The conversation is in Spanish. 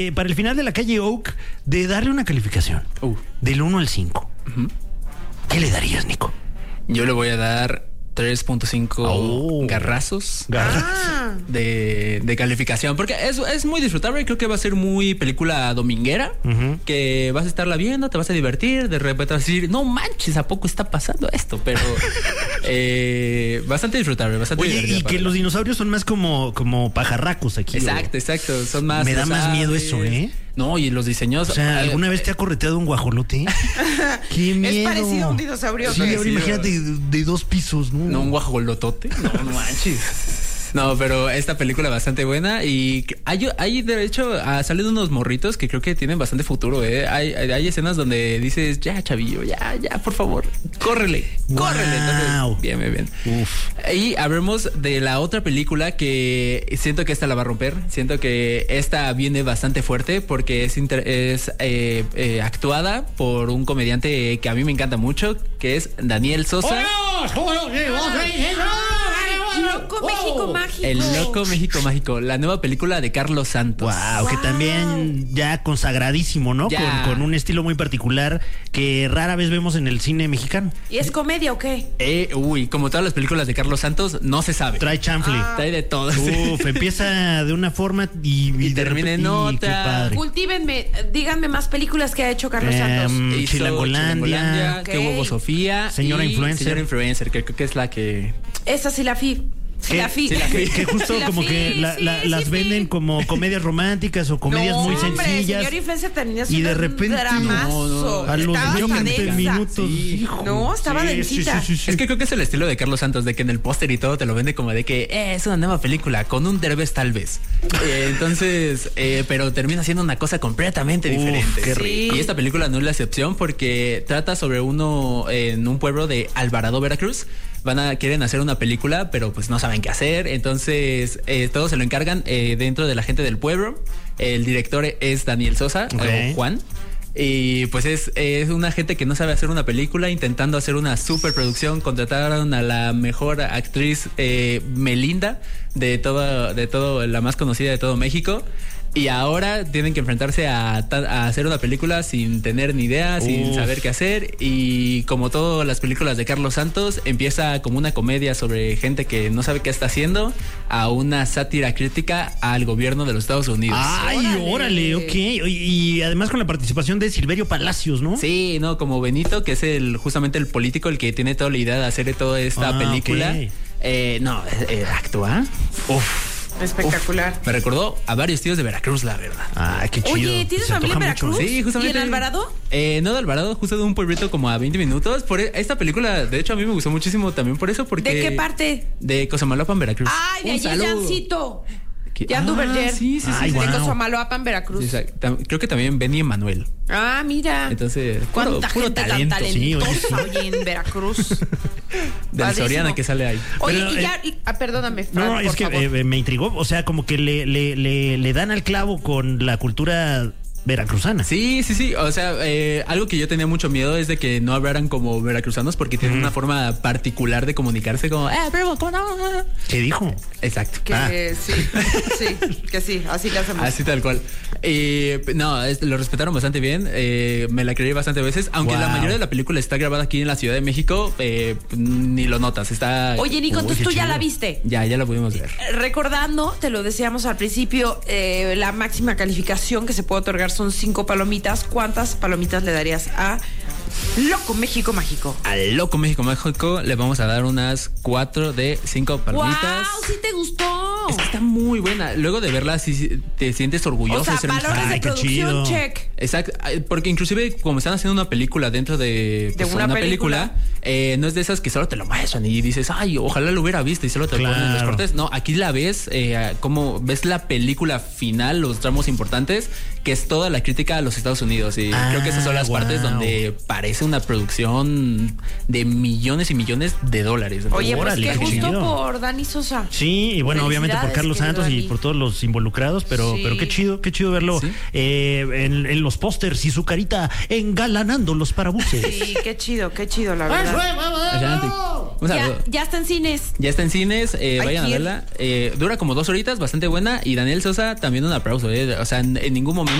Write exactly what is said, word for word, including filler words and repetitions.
Eh, para el final de La Calle Oak, de darle una calificación Uh. del uno al cinco, Uh-huh. ¿qué le darías, Nico? Yo le voy a dar tres punto cinco Oh. garrazos Garras. Ah, de, de calificación. Porque es, es muy disfrutable. Creo que va a ser muy película dominguera. Ujú. Que vas a estarla viendo, te vas a divertir. De repente vas a decir, no manches, ¿a poco está pasando esto? Pero eh, bastante disfrutable, bastante Oye, divertida y para que ver. los dinosaurios son más como, como pajarracos aquí. Exacto, ¿o? exacto. Son más. Me da más versátiles. miedo eso, ¿eh? No, y los diseños. O sea, eh, ¿alguna vez te ha correteado un guajolote? ¡Qué miedo! es parecido a un dinosaurio. Sí, ahora parecido. imagínate de, de dos pisos, ¿no? No, un guajolotote. No, no manches. No, pero esta película bastante buena y hay, hay de hecho ah, salen unos morritos que creo que tienen bastante futuro, ¿eh? Hay, hay, hay escenas donde dices, ya, chavillo, ya, ya, por favor, córrele, córrele. Wow. Entonces, bien, bien, bien. Uf. Y hablemos de la otra película que siento que esta la va a romper. Siento que esta viene bastante fuerte porque es, inter- es eh, eh, actuada por un comediante que a mí me encanta mucho, que es Daniel Sosa. Loco México Mágico. El Loco México Mágico, la nueva película de Carlos Santos. Wow, que Wow. también ya consagradísimo, ¿no? Ya. Con, con un estilo muy particular que rara vez vemos en el cine mexicano. ¿Y es comedia o qué? Eh, uy, como todas las películas de Carlos Santos, no se sabe. Trae chanfle. Ah. Trae de todo. Uf, empieza de una forma y, Y de termina en repente- y otra. qué padre. Cultívenme, díganme más películas que ha hecho Carlos Em, Santos. Hizo Chilangolandia. Ok. Que hubo Sofía. Señora y Influencer. Señora Influencer, que creo que es la que. Esa sí la fi. Sí Que- la fi. sí la Que, que justo Sí la como fi, que la- sí, la- sí, las sí. venden como comedias románticas o comedias No, muy hombre, sencillas. Señor Influencer terminó Y siendo de repente- un dramazo. No, no. A los Estaba hasta veinte densa. minutos. Sí. hijo. No, estaba Sí, densita. sí, sí, sí, sí. Es que creo que es el estilo de Carlos Santos, de que en el póster y todo te lo vende como de que eh, es una nueva película, con un Derbez tal vez. Eh, entonces, eh, pero termina siendo una cosa completamente Uf, diferente. qué rico. Y esta película no es la excepción porque trata sobre uno en un pueblo de Alvarado, Veracruz. Van a, quieren hacer una película, pero pues no saben qué hacer. Entonces, eh, todo se lo encargan eh, dentro de la gente del pueblo. El director es Daniel Sosa, Ok. o Juan. Y pues es, es una gente que no sabe hacer una película, intentando hacer una superproducción. Contrataron a la mejor actriz eh, Melinda de todo, de todo, la más conocida de todo México. Y ahora tienen que enfrentarse a, ta- a hacer una película sin tener ni idea, sin Uf. saber qué hacer. Y como todas las películas de Carlos Santos, empieza como una comedia sobre gente que no sabe qué está haciendo, a una sátira crítica al gobierno de los Estados Unidos. Ay, Órale. órale, ok. Y, y además con la participación de Silverio Palacios, ¿no? Sí, no, como Benito, que es el justamente el político, el que tiene toda la idea de hacer toda esta Ah, película. ok. Eh, no, eh, eh, actúa. Uf. Espectacular. Me recordó a varios tíos de Veracruz, la verdad. Ah, qué chido. Oye, ¿tienes Se familia en antoja mucho. Veracruz? Sí, justamente. ¿Y en Alvarado? Eh, no de Alvarado, justo de un pueblito como a veinte minutos. Por e- esta película, de hecho, a mí me gustó muchísimo también por eso, porque... ¿De qué parte? De Cosamaloapan, Veracruz. Ay, de Un allí es saludo. Jancito. ¿Qué? Jan Ah, Duverger. sí, sí, sí, Ay, sí. guau. De Cosamaloapan, Veracruz. Sí, exacto. Tam- Creo que también Benny Emanuel. Ah, mira. Entonces, puro, ¿Cuánta puro gente talento. tan sí, oye, talentosa oye, en Veracruz? De Padrísimo. Soriana que sale ahí. Oye, Pero, y ya... y- ah, perdóname, Fran, No, por es que favor. eh, me intrigó. O sea, como que le, le, le, le dan al clavo con la cultura veracruzana. Sí, sí, sí. O sea, eh, algo que yo tenía mucho miedo es de que no hablaran como veracruzanos porque tienen una forma particular de comunicarse como, eh, pero ¿cómo no? ¿Qué dijo? Exacto. Que Ah. sí, sí, que sí, así le hacemos. Así tal cual. Eh, no, es- lo respetaron bastante bien. eh, me la creí bastante veces. Aunque Wow. la mayoría de la película está grabada aquí en la Ciudad de México, eh, ni lo notas. Está. Oye, Nico, Uy, entonces qué tú ya chido. la viste. Ya, ya lo pudimos ver. Recordando, te lo decíamos al principio, eh, la máxima calificación que se puede otorgar son cinco palomitas. ¿Cuántas palomitas le darías a Loco México Mágico? Al Loco México Mágico le vamos a dar unas cuatro de cinco palomitas. ¡Wow! ¡Sí te gustó! Es que está muy buena. Luego de verla, sí te sientes orgulloso O sea, de ser valores mexicano. de Ay, qué producción, chido. check. Exacto, ay, porque inclusive como están haciendo una película dentro de, pues, una una, película. película, eh, no es de esas que solo te lo muestran y dices, ay, ojalá lo hubiera visto y solo te lo ponen en los Claro. cortes. No, aquí la ves, eh, como ves la película final, los tramos importantes, que es toda la crítica a los Estados Unidos. Y Ah, creo que esas son las wow. partes donde parece una producción de millones y millones de dólares. Oye, pues Órale, qué qué gusto chido. por Dani Sosa. Sí, y bueno, obviamente por Carlos Santos y por todos los involucrados, pero, sí. pero qué chido, qué chido verlo ¿Sí? eh, en, en los pósters y su carita engalanando los parabuses. Sí, qué chido, qué chido, la verdad. Ya, ya está en cines. Ya está en cines, eh, vayan quién? a verla. Eh, dura como dos horitas, bastante buena. Y Daniel Sosa, también un aplauso. Eh. O sea, en, en ningún momento